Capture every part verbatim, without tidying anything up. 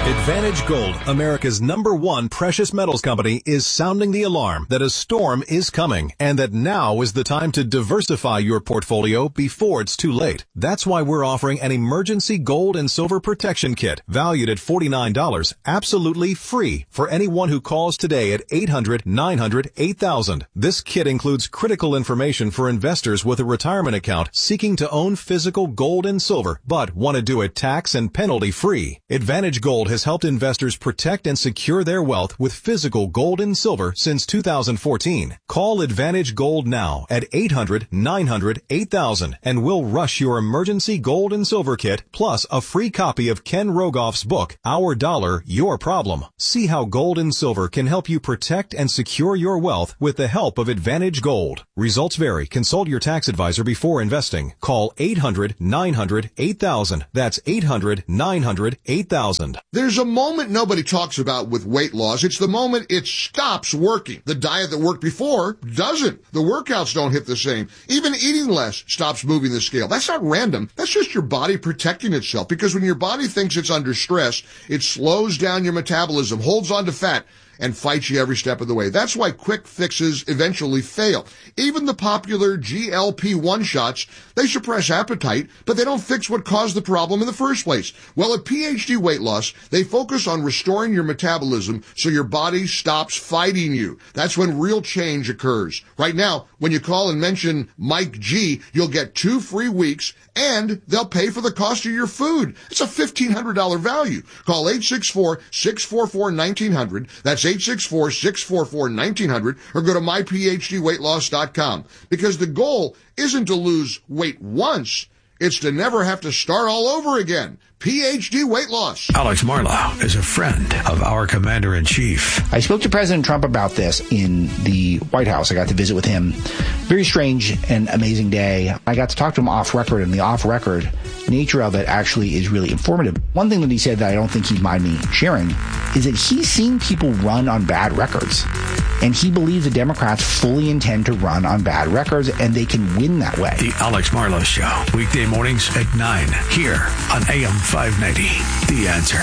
Advantage Gold, America's number one precious metals company, is sounding the alarm that a storm is coming and that now is the time to diversify your portfolio before it's too late. That's why we're offering an emergency gold and silver protection kit valued at forty-nine dollars, absolutely free for anyone who calls today at eight hundred, nine hundred, eight thousand. This kit includes critical information for investors with a retirement account seeking to own physical gold and silver, but want to do it tax and penalty free. Advantage Gold has helped investors protect and secure their wealth with physical gold and silver since two thousand fourteen. Call Advantage Gold now at eight hundred, nine hundred, eight thousand and we'll rush your emergency gold and silver kit plus a free copy of Ken Rogoff's book, Our Dollar, Your Problem. See how gold and silver can help you protect and secure your wealth with the help of Advantage Gold. Results vary. Consult your tax advisor before investing. Call eight hundred, nine hundred, eight thousand. That's eight hundred, nine hundred, eight thousand. There's a moment nobody talks about with weight loss. It's the moment it stops working. The diet that worked before doesn't. The workouts don't hit the same. Even eating less stops moving the scale. That's not random. That's just your body protecting itself, because when your body thinks it's under stress, it slows down your metabolism, holds on to fat, and fights you every step of the way. That's why quick fixes eventually fail. Even the popular G L P one shots, they suppress appetite, but they don't fix what caused the problem in the first place. Well, at P H D Weight Loss, they focus on restoring your metabolism so your body stops fighting you. That's when real change occurs. Right now, when you call and mention Mike G, you'll get two free weeks, and they'll pay for the cost of your food. It's a fifteen hundred dollars value. Call eight six four, six four four, one nine zero zero. That's eight six four, six four four, one nine zero zero, or go to my p h d weight loss dot com. Because the goal isn't to lose weight once, it's to never have to start all over again. P H D Weight Loss. Alex Marlow is a friend of our Commander-in-Chief. I spoke to President Trump about this in the White House. I got to visit with him. Very strange and amazing day. I got to talk to him off record, and the off record nature of it actually is really informative. One thing that he said that I don't think he'd mind me sharing is that he's seen people run on bad records. And he believes the Democrats fully intend to run on bad records, and they can win that way. The Alex Marlow Show, weekday mornings at nine, here on A M five ninety. The Answer.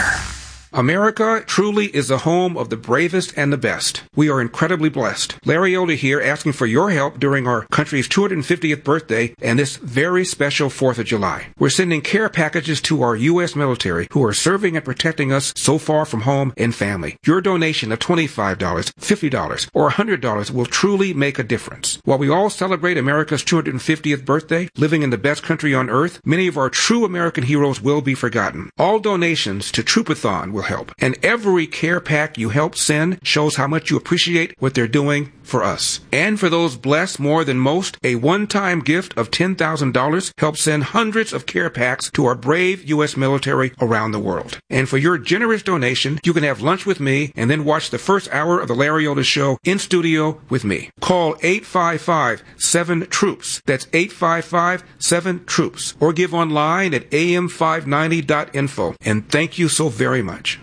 America truly is the home of the bravest and the best. We are incredibly blessed. Larry Elder here, asking for your help during our country's two hundred fiftieth birthday and this very special fourth of July. We're sending care packages to our U S military who are serving and protecting us so far from home and family. Your donation of twenty-five dollars, fifty dollars, or one hundred dollars will truly make a difference. While we all celebrate America's two hundred fiftieth birthday, living in the best country on earth, many of our true American heroes will be forgotten. All donations to Troopathon will help. And every care pack you help send shows how much you appreciate what they're doing for us. And for those blessed more than most, a one-time gift of ten thousand dollars helps send hundreds of care packs to our brave U S military around the world. And for your generous donation, you can have lunch with me and then watch the first hour of the Larry Elder Show in studio with me. Call eight five five, seven, troops. That's eight five five, seven, troops. Or give online at a m five ninety dot info. And thank you so very much.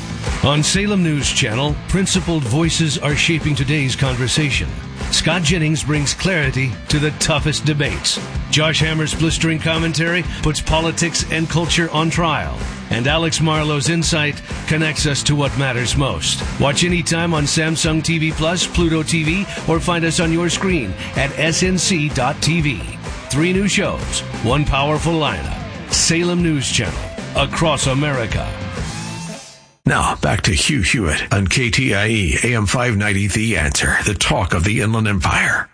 On Salem News Channel, principled voices are shaping today's conversation. Scott Jennings brings clarity to the toughest debates. Josh Hammer's blistering commentary puts politics and culture on trial. And Alex Marlow's insight connects us to what matters most. Watch anytime on Samsung T V Plus, Pluto T V, or find us on your screen at s n c dot t v. Three new shows, one powerful lineup. Salem News Channel, across America. Now, back to Hugh Hewitt on K T I E, A M five ninety, The Answer, the talk of the Inland Empire.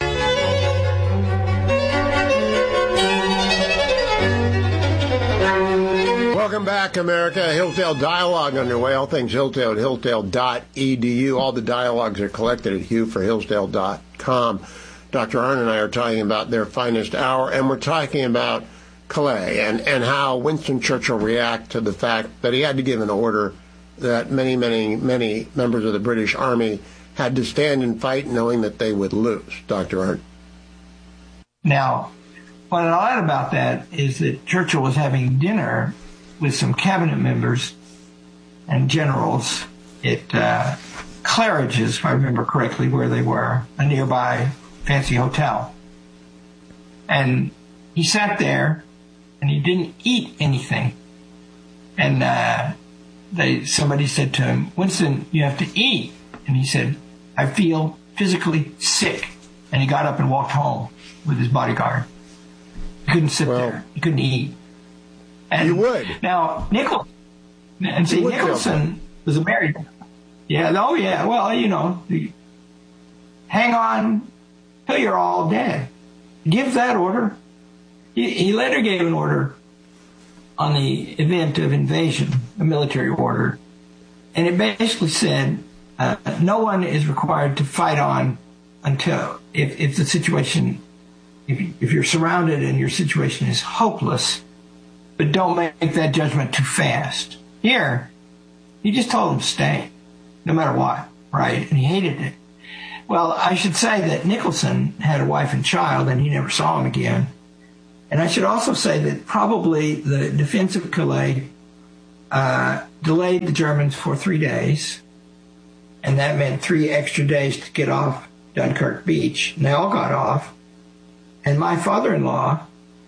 Welcome back, America. Hillsdale Dialogue underway. All things Hillsdale at hillsdale dot e d u. All the dialogues are collected at hugh for hillsdale dot com. Doctor Arnn and I are talking about their finest hour, and we're talking about Calais and, and how Winston Churchill reacted to the fact that he had to give an order that many, many, many members of the British Army had to stand and fight knowing that they would lose. Doctor Arnn. Now, what I like about that is that Churchill was having dinner with some cabinet members and generals at uh, Claridge's, if I remember correctly, where they were, a nearby fancy hotel. And he sat there and he didn't eat anything. And uh, they somebody said to him, Winston, you have to eat. And he said, I feel physically sick. And he got up and walked home with his bodyguard. He couldn't sit well, there. He couldn't eat. And you would. Now, Nicholson, and see, Nicholson was a married man. Yeah, oh yeah, well, you know, the, hang on till you're all dead. Give that order. He, he later gave an order on the event of invasion, a military order, and it basically said uh, no one is required to fight on until, if, if the situation, if, if you're surrounded and your situation is hopeless, but don't make that judgment too fast. Here, he just told him to stay, no matter what, right? And he hated it. Well, I should say that Nicholson had a wife and child, and he never saw him again. And I should also say that probably the defense of Calais uh, delayed the Germans for three days, and that meant three extra days to get off Dunkirk Beach. And they all got off, and my father-in-law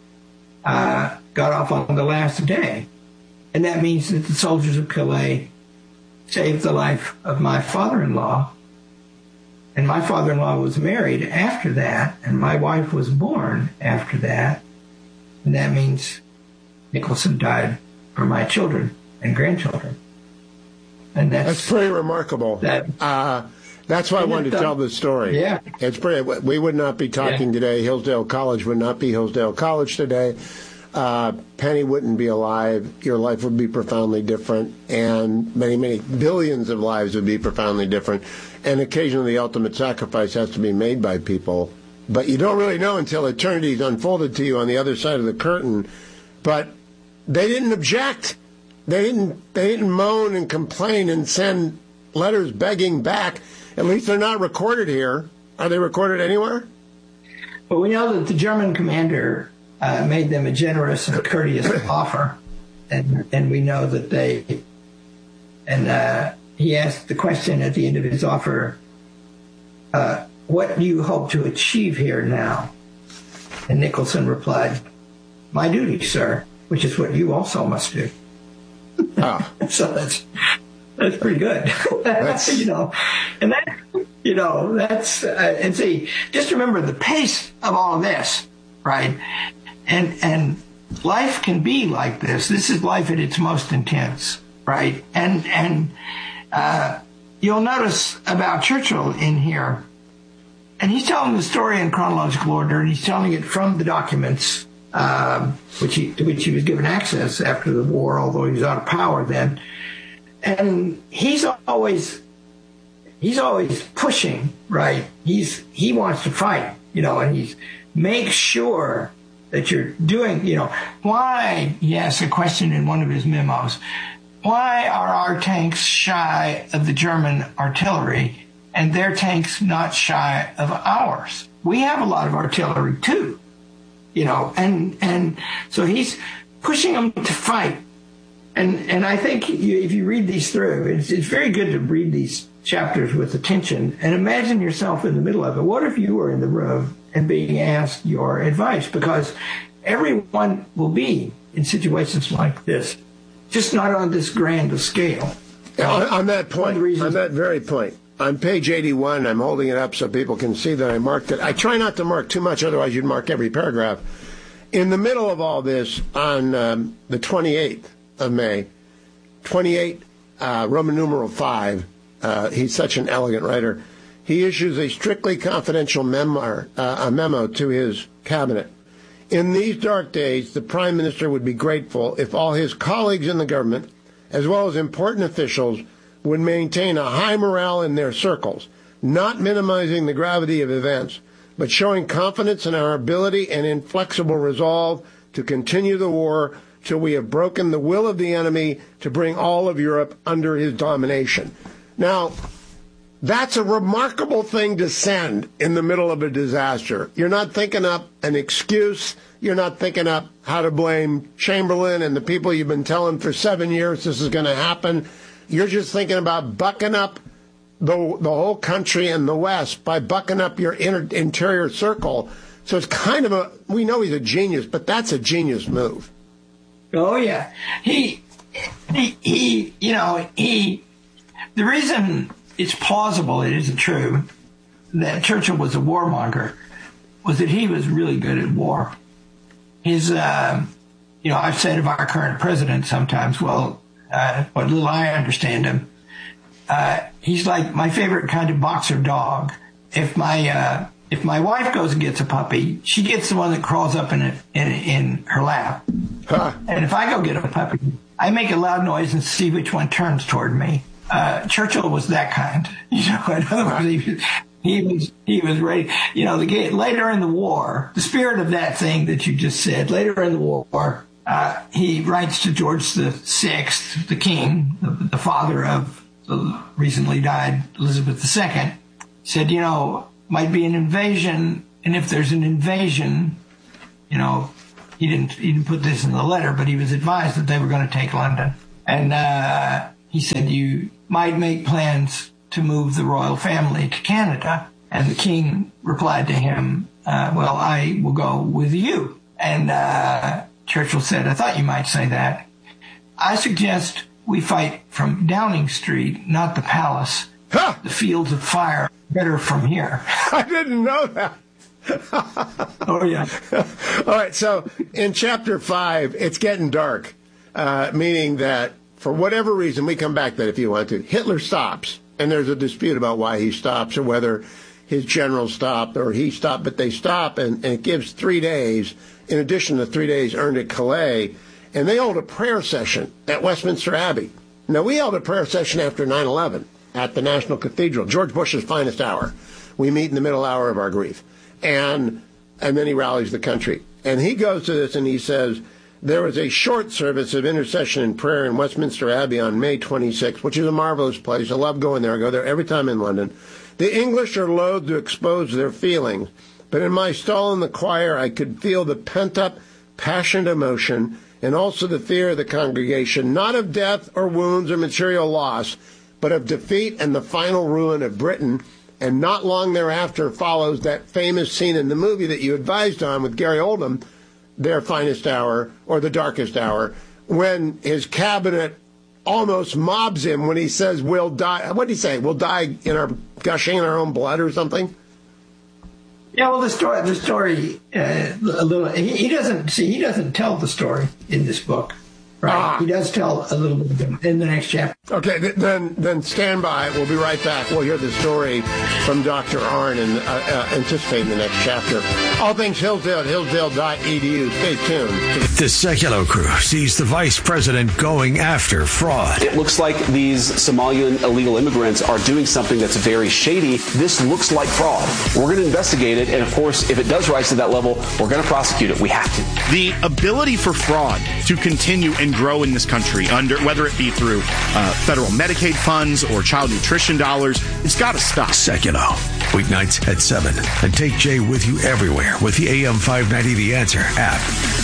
uh, got off on the last day. And that means that the soldiers of Calais saved the life of my father-in-law. And my father-in-law was married after that, and my wife was born after that. And that means Nicholson died for my children and grandchildren. And that's, that's pretty remarkable. That, uh, that's why I wanted to tell this story. Yeah. It's pretty, we would not be talking yeah. today. Hillsdale College would not be Hillsdale College today. Uh, Penny wouldn't be alive. Your life would be profoundly different, and many, many billions of lives would be profoundly different. And occasionally the ultimate sacrifice has to be made by people. But you don't really know until eternity's unfolded to you on the other side of the curtain. But they didn't object. They didn't, they didn't moan and complain and send letters begging back. At least they're not recorded here. Are they recorded anywhere? Well, we know that the German commander Uh, made them a generous and courteous offer, and and we know that they, and uh, he asked the question at the end of his offer, uh, what do you hope to achieve here now? And Nicholson replied, my duty, sir, which is what you also must do. Oh. So that's that's pretty good. That's... you know, and that, you know, that's, uh, and see, just remember the pace of all of this, right? And and life can be like this. This is life at its most intense, right? And and uh, you'll notice about Churchill in here, and he's telling the story in chronological order, and he's telling it from the documents uh, which he to which he was given access after the war, although he was out of power then. And he's always he's always pushing, right? He's he wants to fight, you know, and he's make sure that you're doing, you know, why, he asks a question in one of his memos, why are our tanks shy of the German artillery and their tanks not shy of ours? We have a lot of artillery too, you know, and, and so he's pushing them to fight. And, and I think you, if you read these through, it's, it's very good to read these chapters with attention and imagine yourself in the middle of it. What if you were in the room and being asked your advice? Because everyone will be in situations like this, just not on this grand a scale. On, on that point, on that very point, on page eighty-one, I'm holding it up so people can see that I marked it. I try not to mark too much, otherwise you'd mark every paragraph. In the middle of all this, on um, the twenty-eighth of May, twenty-eight, uh, Roman numeral five, uh, he's such an elegant writer, he issues a strictly confidential memoir, uh, a memo to his cabinet. In these dark days, the Prime Minister would be grateful if all his colleagues in the government, as well as important officials, would maintain a high morale in their circles, not minimizing the gravity of events, but showing confidence in our ability and inflexible resolve to continue the war till we have broken the will of the enemy to bring all of Europe under his domination. Now, that's a remarkable thing to send in the middle of a disaster. You're not thinking up an excuse. You're not thinking up how to blame Chamberlain and the people you've been telling for seven years this is going to happen. You're just thinking about bucking up the the whole country and the West by bucking up your inner, interior circle. So it's kind of a, we know he's a genius, but that's a genius move. Oh, yeah. He, he, he, you know, he, the reason it's plausible, it isn't true, that Churchill was a warmonger was that he was really good at war. His, uh, you know, I've said of our current president sometimes, well, uh, what little I understand him, uh, he's like my favorite kind of boxer dog. If my, uh, if my wife goes and gets a puppy, she gets the one that crawls up in it, in, in her lap. Huh. And if I go get a puppy, I make a loud noise and see which one turns toward me. Uh, Churchill was that kind. You know, in other words, he, he was, he was ready. You know, the later in the war, the spirit of that thing that you just said, later in the war, uh, he writes to George the Sixth, the king, the, the father of the recently died Elizabeth the Second, said, you know, might be an invasion, and if there's an invasion, you know, he didn't he didn't put this in the letter, but he was advised that they were going to take London. And uh, he said, you might make plans to move the royal family to Canada. And the king replied to him, uh, well, I will go with you. And uh, Churchill said, I thought you might say that. I suggest we fight from Downing Street, not the palace. Huh. The fields of fire better from here. I didn't know that. Oh, yeah. All right, so in chapter five, it's getting dark, uh, meaning that for whatever reason, we come back to that if you want to, Hitler stops, and there's a dispute about why he stops or whether his generals stopped or he stopped, but they stop, and, and it gives three days, in addition to three days earned at Calais, and they hold a prayer session at Westminster Abbey. Now, we held a prayer session after nine eleven at the National Cathedral, George Bush's finest hour. We meet in the middle hour of our grief. And and then he rallies the country. And he goes to this and he says, there was a short service of intercession and prayer in Westminster Abbey on May twenty-sixth, which is a marvelous place. I love going there. I go there every time in London. The English are loath to expose their feelings, but in my stall in the choir, I could feel the pent-up, passionate emotion and also the fear of the congregation, not of death or wounds or material loss, but of defeat and the final ruin of Britain. And not long thereafter follows that famous scene in the movie that you advised on with Gary Oldman, Their Finest Hour, or The Darkest Hour, when his cabinet almost mobs him when he says, we'll die. What did he say? We'll die in our gushing in our own blood or something? Yeah, well, the story, the story, uh, a little, he, he doesn't, see, he doesn't tell the story in this book. Right. Ah. He does tell a little bit of them in the next chapter. Okay, th- then then stand by. We'll be right back. We'll hear the story from Doctor Arnn and uh, uh, anticipate in the next chapter. All things Hillsdale at hillsdale dot e d u. Stay tuned. The Sekulow crew sees the vice president going after fraud. It looks like these Somalian illegal immigrants are doing something that's very shady. This looks like fraud. We're going to investigate it, and of course, if it does rise to that level, we're going to prosecute it. We have to. The ability for fraud to continue and grow in this country, under whether it be through uh, federal Medicaid funds or child nutrition dollars, it's got to stop. Sekulow, weeknights at seven. And take Jay with you everywhere with the A M five ninety The Answer app.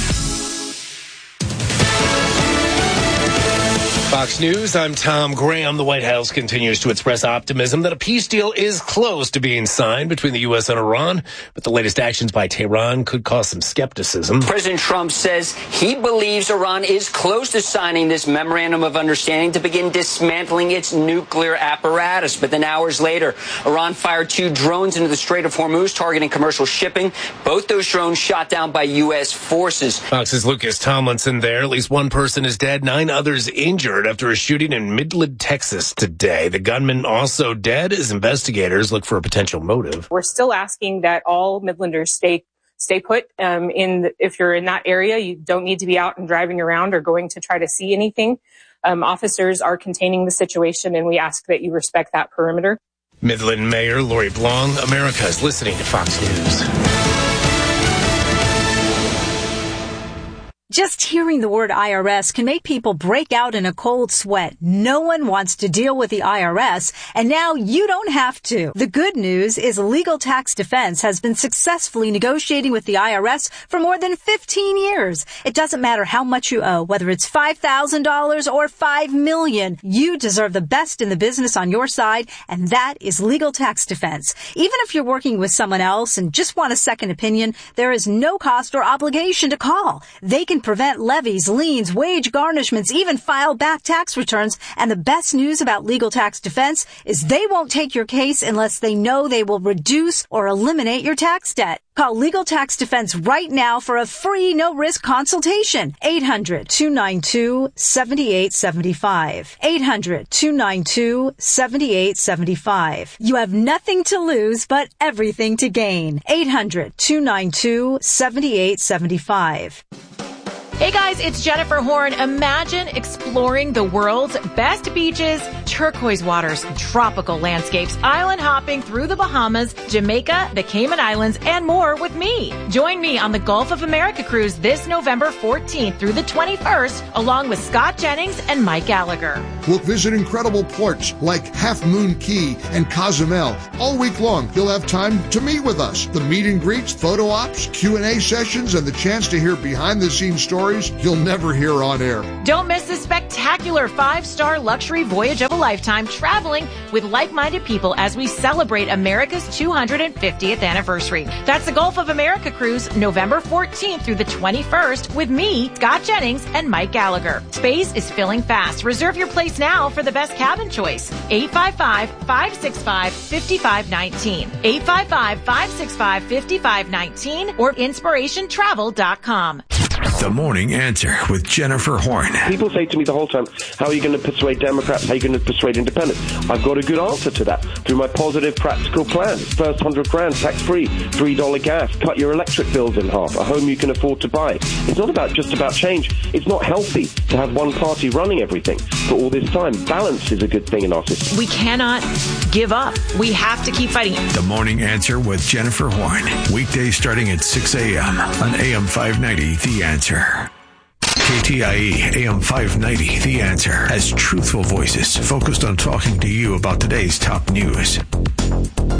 Fox News, I'm Tom Graham. The White House continues to express optimism that a peace deal is close to being signed between the U S and Iran, but the latest actions by Tehran could cause some skepticism. President Trump says he believes Iran is close to signing this memorandum of understanding to begin dismantling its nuclear apparatus. But then hours later, Iran fired two drones into the Strait of Hormuz, targeting commercial shipping. Both those drones shot down by U S forces. Fox's Lucas Tomlinson there. At least one person is dead, nine others injured after a shooting in Midland, Texas today. The gunman also dead as investigators look for a potential motive. We're still asking that all Midlanders stay stay put. Um, in the, if you're in that area, you don't need to be out and driving around or going to try to see anything. Um, officers are containing the situation, and we ask that you respect that perimeter. Midland Mayor Lori Blong, America is listening to Fox News. Just hearing the word I R S can make people break out in a cold sweat. No one wants to deal with the I R S, and now you don't have to. The good news is Legal Tax Defense has been successfully negotiating with the I R S for more than fifteen years. It doesn't matter how much you owe, whether it's five thousand dollars or five million dollars. You deserve the best in the business on your side, and that is Legal Tax Defense. Even if you're working with someone else and just want a second opinion, there is no cost or obligation to call. They can can prevent levies, liens, wage garnishments, even file back tax returns. And the best news about Legal Tax Defense is they won't take your case unless they know they will reduce or eliminate your tax debt. Call Legal Tax Defense right now for a free, no-risk consultation. eight hundred, two nine two, seven eight seven five. eight hundred, two nine two, seven eight seven five. You have nothing to lose, but everything to gain. eight hundred, two nine two, seven eight seven five. Hey guys, it's Jennifer Horn. Imagine exploring the world's best beaches, turquoise waters, tropical landscapes, island hopping through the Bahamas, Jamaica, the Cayman Islands, and more with me. Join me on the Gulf of America cruise this November fourteenth through the twenty-first, along with Scott Jennings and Mike Gallagher. We'll visit incredible ports like Half Moon Key and Cozumel. All week long, you'll have time to meet with us. The meet and greets, photo ops, Q and A sessions, and the chance to hear behind-the-scenes stories you'll never hear on air. Don't miss this spectacular five-star luxury voyage of a lifetime, traveling with like-minded people as we celebrate America's two hundred fiftieth anniversary. That's the Gulf of America cruise, November fourteenth through the twenty-first, with me, Scott Jennings, and Mike Gallagher. Space is filling fast. Reserve your place now for the best cabin choice. eight five five, five six five, five five one nine. eight five five, five six five, five five one nine or inspiration travel dot com. The Morning Answer with Jennifer Horn. People say to me the whole time, how are you going to persuade Democrats? How are you going to persuade independents? I've got a good answer to that through my positive, practical plan. First one hundred grand tax-free, three dollars gas, cut your electric bills in half, a home you can afford to buy. It's not about just about change. It's not healthy to have one party running everything for all this time. Balance is a good thing in our system. We cannot give up. We have to keep fighting. The Morning Answer with Jennifer Horn. Weekdays starting at six a.m. on A M five ninety, The Answer. K T I E A M five ninety, The Answer, has truthful voices focused on talking to you about today's top news.